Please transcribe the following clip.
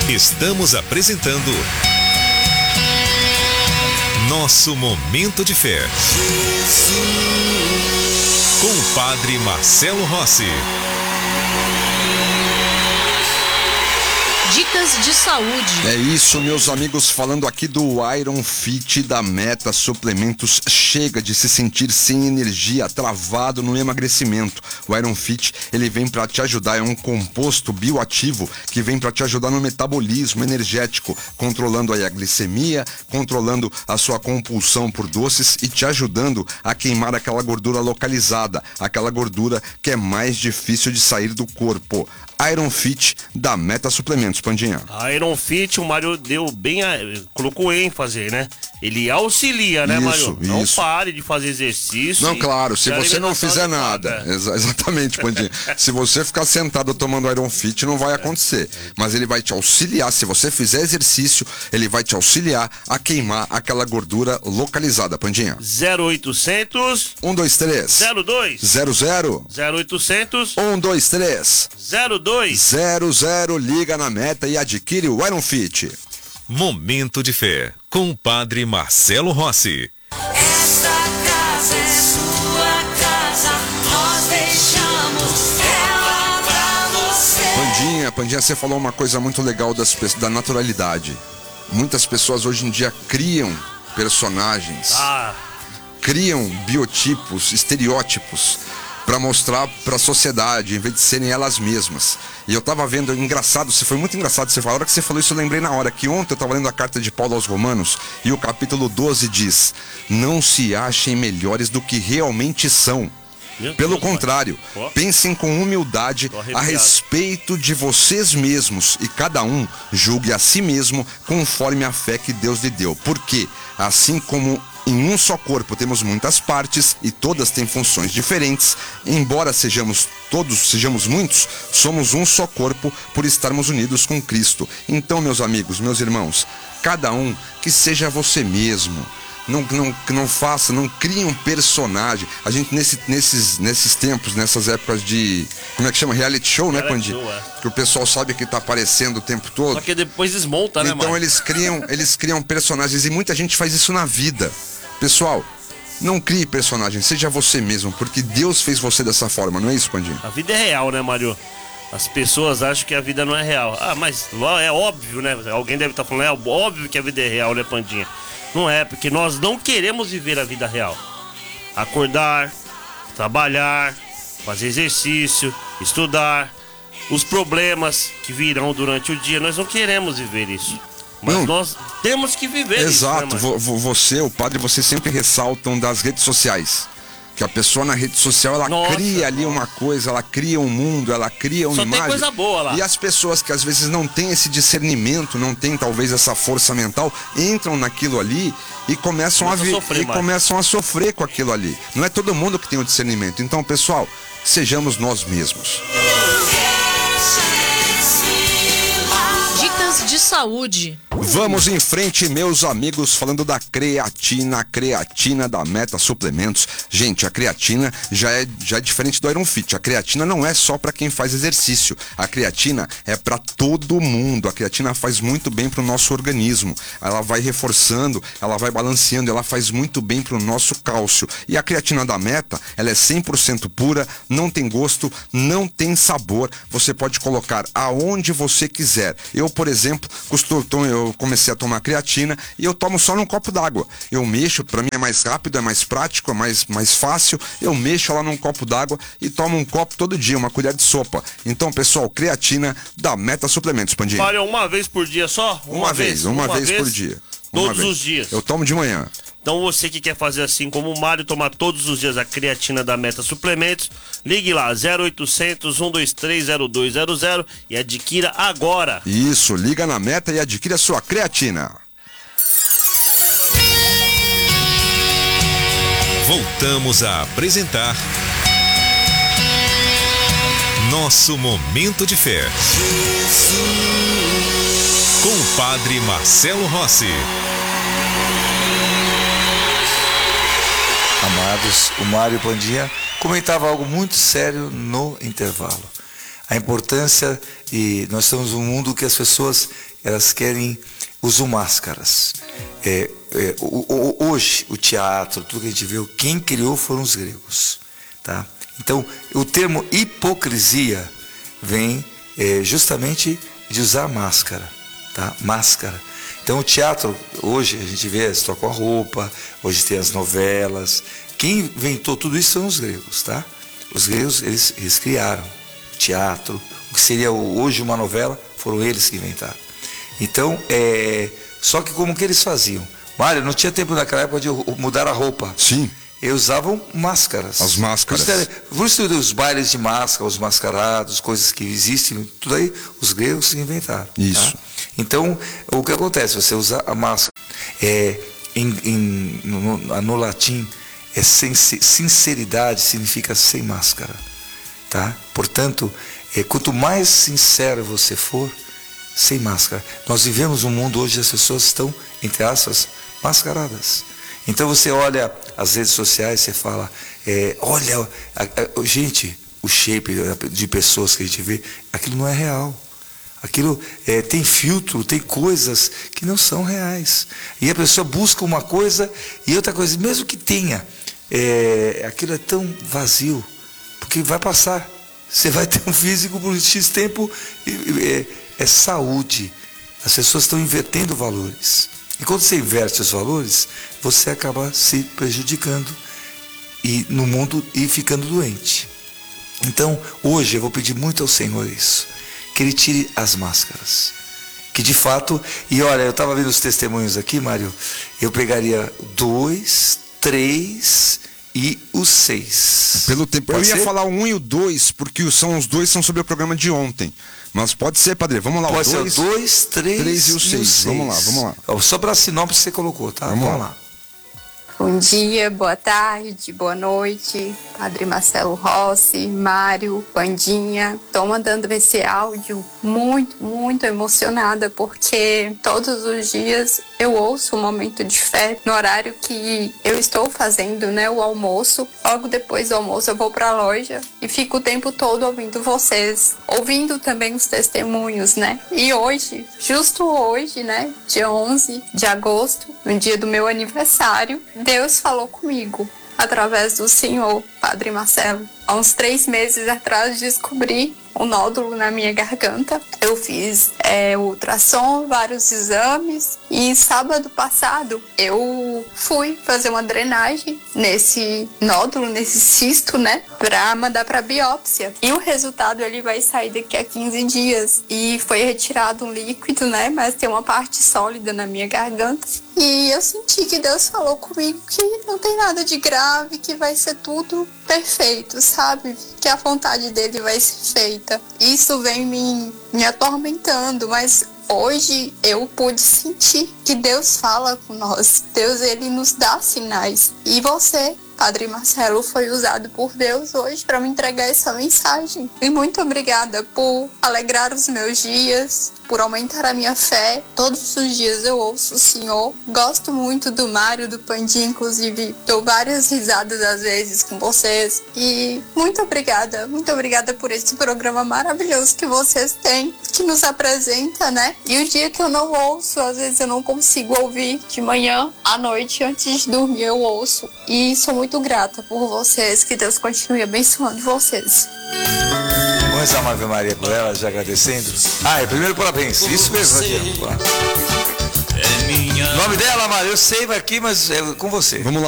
Estamos apresentando Nosso Momento de Fé. Com o Padre Marcelo Rossi. Dicas de saúde. É isso, meus amigos, falando aqui do Iron Fit da Meta Suplementos. Chega de se sentir sem energia, travado no emagrecimento. O Iron Fit, ele vem para te ajudar, é um composto bioativo que vem para te ajudar no metabolismo energético, controlando aí a glicemia, controlando a sua compulsão por doces e te ajudando a queimar aquela gordura localizada, aquela gordura que é mais difícil de sair do corpo. Iron Fit da Meta Suplementos, Pandinha. Iron Fit, o Mário deu bem, colocou ênfase, né? Ele auxilia, né, Mário? Não pare de fazer exercício. Não, claro, se você não fizer nada. Exatamente, Pandinha. Se você ficar sentado tomando Iron Fit, não vai acontecer. Mas ele vai te auxiliar, se você fizer exercício, ele vai te auxiliar a queimar aquela gordura localizada, Pandinha. 0800 123 02 00 0800 123 02 00. Liga na Meta e adquire o Iron Fit. Momento de Fé, com o Padre Marcelo Rossi. Esta casa é sua casa, nós deixamos ela pra você. Pandinha, você falou uma coisa muito legal da naturalidade. Muitas pessoas hoje em dia criam personagens, criam biotipos, estereótipos para mostrar para a sociedade, em vez de serem elas mesmas. E eu tava vendo, foi muito engraçado você falar. A hora que você falou isso, eu lembrei na hora que ontem eu tava lendo a carta de Paulo aos Romanos e o capítulo 12 diz: não se achem melhores do que realmente são. Pelo contrário, pensem com humildade a respeito de vocês mesmos e cada um julgue a si mesmo conforme a fé que Deus lhe deu. Porque, assim como em um só corpo temos muitas partes e todas têm funções diferentes, embora sejamos muitos, somos um só corpo por estarmos unidos com Cristo. Então, meus amigos, meus irmãos, cada um que seja você mesmo. Não crie um personagem. A gente nesses tempos, nessas épocas de, como é que chama? Reality show, né, Pandi? Que o pessoal sabe que tá aparecendo o tempo todo. Só que depois desmonta, né, Então eles criam personagens e muita gente faz isso na vida. Pessoal, não crie personagem, seja você mesmo, porque Deus fez você dessa forma, não é isso, Pandinho? A vida é real, né, Mário? As pessoas acham que a vida não é real. Mas é óbvio, né? Alguém deve estar falando, é óbvio que a vida é real, né, Pandinha? Não é, porque nós não queremos viver a vida real. Acordar, trabalhar, fazer exercício, estudar, os problemas que virão durante o dia, nós não queremos viver isso. Mas nós temos que viver isso. Exato, né, você, o padre, vocês sempre ressaltam das redes sociais. Que a pessoa na rede social, ela cria ali uma coisa, ela cria um mundo, ela cria uma imagem. Só tem coisa boa lá. E as pessoas que às vezes não têm esse discernimento, não têm talvez essa força mental, entram naquilo ali e começam a sofrer com aquilo ali. Não é todo mundo que tem o discernimento. Então, pessoal, sejamos nós mesmos. Dicas de saúde. Vamos em frente, meus amigos, falando da creatina da Meta Suplementos. Gente, a creatina já é diferente do Iron Fit. A creatina não é só para quem faz exercício. A creatina é para todo mundo. A creatina faz muito bem para o nosso organismo. Ela vai reforçando, ela vai balanceando, ela faz muito bem para o nosso cálcio. E a creatina da Meta, ela é 100% pura, não tem gosto, não tem sabor. Você pode colocar aonde você quiser. Eu, por exemplo, eu comecei a tomar creatina e eu tomo só num copo d'água. Eu mexo, para mim é mais rápido, é mais prático, é mais fácil. Eu mexo ela num copo d'água e tomo um copo todo dia, uma colher de sopa. Então, pessoal, creatina da Meta Suplementos, Pandinha. Mário, uma vez por dia só? Uma vez por dia. Todos os dias. Eu tomo de manhã. Então você que quer fazer assim como o Mário, tomar todos os dias a creatina da Meta Suplementos, ligue lá, 0800 123 0200 e adquira agora. Isso, liga na Meta e adquira a sua creatina. Voltamos a apresentar Nosso Momento de Fé. Com o Padre Marcelo Rossi. Amados, o Mário Pandinha comentava algo muito sério no intervalo. a importância, e nós estamos num mundo que as pessoas, elas querem, usam máscaras. Hoje, o teatro, tudo que a gente viu, quem criou foram os gregos, tá? Então, o termo hipocrisia vem justamente de usar máscara, tá? Máscara. Então, o teatro, hoje, a gente vê, eles trocam a roupa, hoje tem as novelas. Quem inventou tudo isso são os gregos, tá? Os gregos, eles criaram o teatro, o que seria hoje uma novela, foram eles que inventaram. Então, só que como que eles faziam? Mário, não tinha tempo naquela época de mudar a roupa. Sim. Eles usavam máscaras. As máscaras. Por isso, os bailes de máscara, os mascarados, coisas que existem, tudo aí, os gregos inventaram. Isso. Tá? Então, o que acontece? Você usa a máscara. No latim, sinceridade significa sem máscara. Tá? Portanto, quanto mais sincero você for, sem máscara. Nós vivemos um mundo hoje, as pessoas estão, entre aspas, mascaradas. Então você olha as redes sociais, você fala, olha, gente, o shape de pessoas que a gente vê, aquilo não é real. Aquilo tem filtro, tem coisas que não são reais. E a pessoa busca uma coisa e outra coisa, mesmo que tenha, aquilo é tão vazio, porque vai passar. Você vai ter um físico por X tempo, é saúde. As pessoas estão invertendo valores. E quando você inverte os valores, você acaba se prejudicando no mundo e ficando doente. Então, hoje eu vou pedir muito ao Senhor isso, que Ele tire as máscaras. Que de fato, e olha, eu estava vendo os testemunhos aqui, Mário, eu pegaria 2, 3 e o 6. Pelo tempo, eu ia falar o 1 e o 2, porque os dois são sobre o programa de ontem. Mas pode ser, padre, vamos lá. Pode ser o 2, 3 e o 6. Vamos lá. Só para a sinopse você colocou, tá? Vamos lá. Bom dia, boa tarde, boa noite, Padre Marcelo Rossi, Mário, Pandinha. Estou mandando esse áudio muito emocionada, porque todos os dias eu ouço um momento de fé no horário que eu estou fazendo, né, o almoço. Logo depois do almoço eu vou para a loja e fico o tempo todo ouvindo vocês, ouvindo também os testemunhos, né? E hoje, justo hoje, né, dia 11 de agosto, no dia do meu aniversário, Deus falou comigo através do Senhor, Padre Marcelo. Há uns 3 meses atrás descobri um nódulo na minha garganta. Eu fiz o ultrassom, vários exames, e sábado passado eu fui fazer uma drenagem nesse nódulo, nesse cisto, né, para mandar para biópsia. E o resultado ele vai sair daqui a 15 dias. E foi retirado um líquido, né, mas tem uma parte sólida na minha garganta. E eu senti que Deus falou comigo que não tem nada de grave, que vai ser tudo perfeito, sabe? Que a vontade dele vai ser feita. Isso vem me atormentando, mas hoje eu pude sentir que Deus fala com nós. Deus, ele nos dá sinais. E você, Padre Marcelo, foi usado por Deus hoje para me entregar essa mensagem. E muito obrigada por alegrar os meus dias, por aumentar a minha fé. Todos os dias eu ouço o Senhor. Gosto muito do Mário, do Pandinha, inclusive dou várias risadas às vezes com vocês. E muito obrigada por esse programa maravilhoso que vocês têm, que nos apresenta, né? E o dia que eu não ouço, às vezes eu não consigo ouvir, de manhã, à noite, antes de dormir eu ouço. E sou muito grata por vocês, que Deus continue abençoando vocês. Vamos rezar uma Ave Maria por ela, já agradecendo. Primeiro parabéns, isso mesmo, Adriano. O nome dela, Mário, eu sei aqui, mas é com você. Vamos lá.